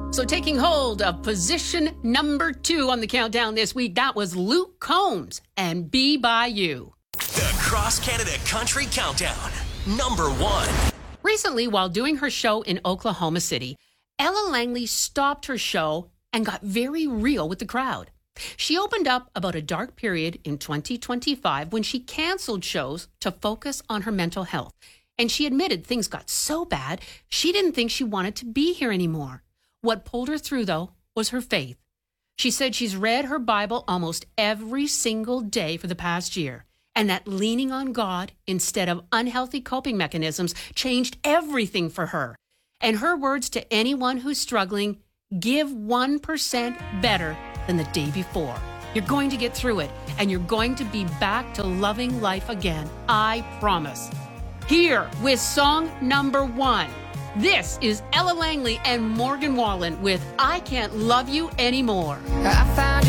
So taking hold of position number 2 on the countdown this week, that was Luke Combs and Be By You. The Cross Canada Country Countdown, number 1. Recently, while doing her show in Oklahoma City, Ella Langley stopped her show and got very real with the crowd. She opened up about a dark period in 2025 when she canceled shows to focus on her mental health. And she admitted things got so bad, she didn't think she wanted to be here anymore. What pulled her through, though, was her faith. She said she's read her Bible almost every single day for the past year, and that leaning on God instead of unhealthy coping mechanisms changed everything for her. And her words to anyone who's struggling, give 1% better than the day before. You're going to get through it, and you're going to be back to loving life again. I promise. Here with song number 1. This is Ella Langley and Morgan Wallen with I Can't Love You Anymore. I found